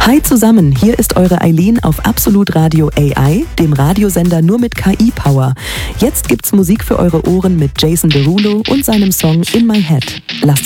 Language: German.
Hi zusammen, hier ist eure Eileen auf Absolut Radio AI, dem Radiosender nur mit KI-Power. Jetzt gibt's Musik für eure Ohren mit Jason Derulo und seinem Song In My Head. Lasst